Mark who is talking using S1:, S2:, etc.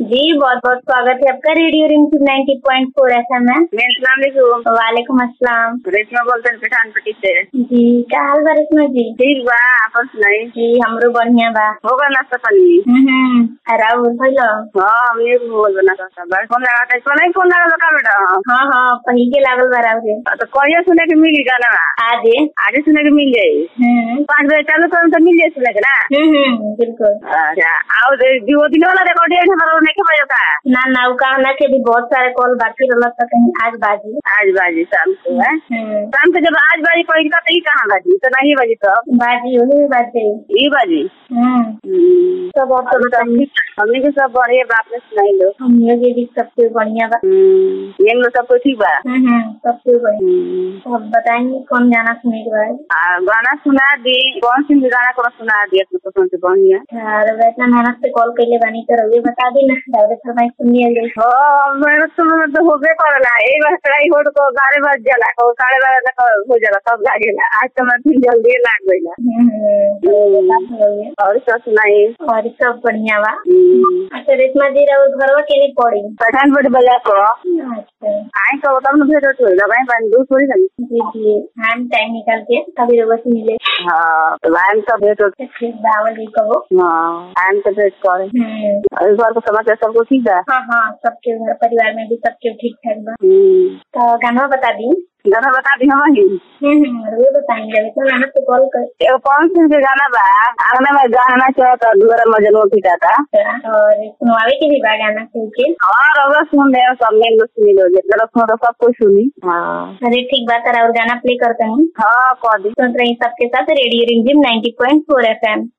S1: जी बहुत बहुत स्वागत है आपका रेडियो रिमझिम 90.4 FM में। वालेकुम अस्सलाम।
S2: रेशमा बोलते हैं पठानपट्टी से।
S1: जी क्या हाल बा रेशमा जी?
S2: ठीक बा, आपन सुनाई?
S1: जी हमरो बढ़िया बा।
S2: होगा नाश्ता पानी?
S1: राहुल भइलो?
S2: हाँ हमने भी बोल बना था। बस फोन लगा था, नहीं फोन लगा का बेटा?
S1: हाँ पही के लागल बा राहुल।
S2: तो कहिए सुने के मिली गाना? आज सुने के मिल जाये। 5 बजे चालू करूँ तो मिल जाये सुने के ना?
S1: बिल्कुल।
S2: अच्छा आओ दो दिन वाला रिकॉर्डिंग हमारा नहीं खबर होता है
S1: ना उ कहना के भी बहुत सारे कॉल बाकी रहला तो कहीं आज बाजी
S2: शाम को है। शाम को जब आज बाजी कोई का तो कहाँ बाजी तो नहीं बाजी तो
S1: बाजी वही बाजी
S2: ये बाजी।
S1: सब और सब
S2: हमने के सब बढ़िया बात में सुनाई लो।
S1: हमने के भी सबसे बढ़िया बा।
S2: ये लोग सब कुछ ठीक बा।
S1: सबसे बढ़िया। अब बताएंगे कौन गाना सुने के बाद?
S2: गाना सुना दी। कौन सी गाना को सुना दिया तो कौन से बढ़िया?
S1: इतना मेहनत से कॉल कैले बानी तो रउए बता दी ना। डायरेक्ट फरमाइश सुनिए ले।
S2: मेहनत तो होबे करला। एक बार ट्राई हो तो 12 बज जाला, 12:30 तक हो जाला, सब लागेला। आज तो मैं फिर जल्दी लाग गईला। और सब सुनाई? और सब बढ़िया बा। अच्छा रेशमा जी और घरवा के नहीं पड़ी? पठानकोट बाजार को। अच्छा आए तो तब न भेटो तो दवाई पानी दूर थोड़ी नहीं।
S1: जी हम टाइम निकाल के कभी रोज मिले।
S2: हाँ तो आए तो भेटो।
S1: ठीक बावल जी कहो।
S2: हाँ आए तो भेट करे। इस बार तो समाचार सबको ठीक है? हाँ
S1: सबके घर परिवार में भी सबके ठीक ठाक बा। तो गाना बता दी।
S2: गाना बता दी हम ही।
S1: वो बताएंगे इतना मेहनत से कॉल कर।
S2: कौन सी गाना बा? आंगना में गाना चाहता दूर मजनू पिटा था।
S1: और सुनवावे के भी बा गाना के।
S2: हाँ रवा सुन रहे सब में सुनी लो जितना सुनो तो सब कुछ सुनी।
S1: अरे ठीक बात है और गाना प्ले करते हैं।
S2: हाँ कौन दी?
S1: सुन रही सबके साथ रेडियो रिमझिम 90.4 FM।